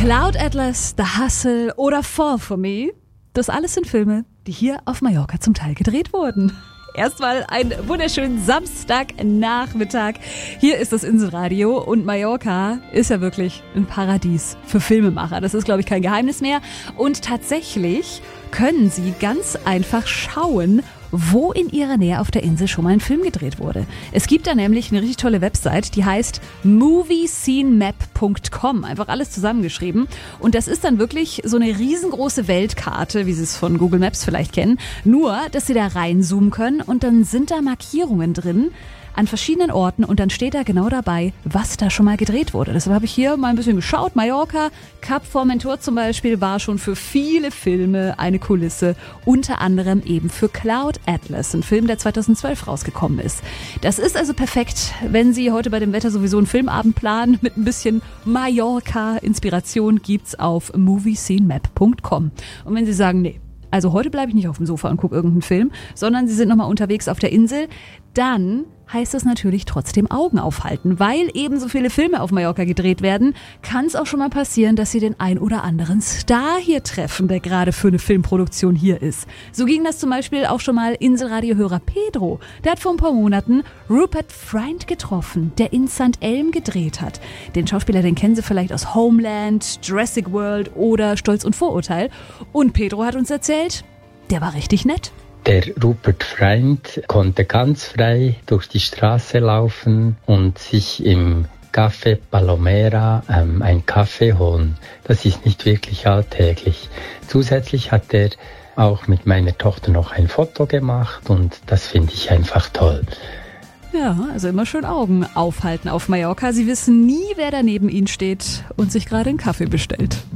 Cloud Atlas, The Hustle oder Fall for Me, das alles sind Filme, die hier auf Mallorca zum Teil gedreht wurden. Erstmal einen wunderschönen Samstagnachmittag. Hier ist das Inselradio und Mallorca ist ja wirklich ein Paradies für Filmemacher. Das ist, glaube ich, kein Geheimnis mehr. Und tatsächlich können Sie ganz einfach schauen, wo in Ihrer Nähe auf der Insel schon mal ein Film gedreht wurde. Es gibt da nämlich eine richtig tolle Website, die heißt moviescenemap.com. Einfach alles zusammengeschrieben. Und das ist dann wirklich so eine riesengroße Weltkarte, wie Sie es von Google Maps vielleicht kennen. Nur, dass Sie da reinzoomen können und dann sind da Markierungen drin an verschiedenen Orten und dann steht da genau dabei, was da schon mal gedreht wurde. Deshalb habe ich hier mal ein bisschen geschaut. Mallorca, Cap Formentor zum Beispiel, war schon für viele Filme eine Kulisse, unter anderem eben für Cloud Atlas, ein Film, der 2012 rausgekommen ist. Das ist also perfekt, wenn Sie heute bei dem Wetter sowieso einen Filmabend planen, mit ein bisschen Mallorca-Inspiration gibt's auf moviescenemap.com. Und wenn Sie sagen, nee, also heute bleibe ich nicht auf dem Sofa und gucke irgendeinen Film, sondern Sie sind nochmal unterwegs auf der Insel, dann heißt das natürlich trotzdem Augen aufhalten. Weil eben so viele Filme auf Mallorca gedreht werden, kann es auch schon mal passieren, dass Sie den ein oder anderen Star hier treffen, der gerade für eine Filmproduktion hier ist. So ging das zum Beispiel auch schon mal Inselradiohörer Pedro. Der hat vor ein paar Monaten Rupert Friend getroffen, der in St. Elm gedreht hat. Den Schauspieler, den kennen Sie vielleicht aus Homeland, Jurassic World oder Stolz und Vorurteil. Und Pedro hat uns erzählt, der war richtig nett. Der Rupert Friend konnte ganz frei durch die Straße laufen und sich im Café Palomera einen Kaffee holen. Das ist nicht wirklich alltäglich. Zusätzlich hat er auch mit meiner Tochter noch ein Foto gemacht und das finde ich einfach toll. Ja, also immer schön Augen aufhalten auf Mallorca. Sie wissen nie, wer da neben Ihnen steht und sich gerade einen Kaffee bestellt.